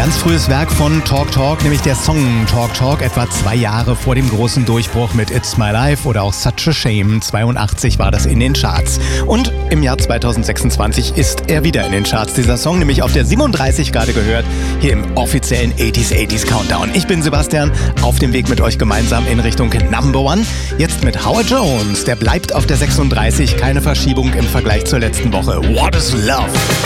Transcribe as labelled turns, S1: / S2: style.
S1: Ganz frühes Werk von Talk Talk, nämlich der Song Talk Talk, etwa 2 Jahre vor dem großen Durchbruch mit It's My Life oder auch Such a Shame. 82 war das in den Charts. Und im Jahr 2026 ist er wieder in den Charts, dieser Song, nämlich auf der 37 gerade gehört, hier im offiziellen 80s Countdown. Ich bin Sebastian, auf dem Weg mit euch gemeinsam in Richtung Number One. Jetzt mit Howard Jones, der bleibt auf der 36, keine Verschiebung im Vergleich zur letzten Woche. What is Love?